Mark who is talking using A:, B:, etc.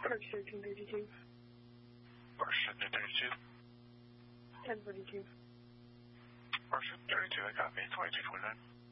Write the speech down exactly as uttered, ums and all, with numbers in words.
A: Park thirteen thirty-two.
B: Park thirteen thirty-two.
A: ten forty-two.
B: Park thirty-two, I copy. twenty-two twenty-nine.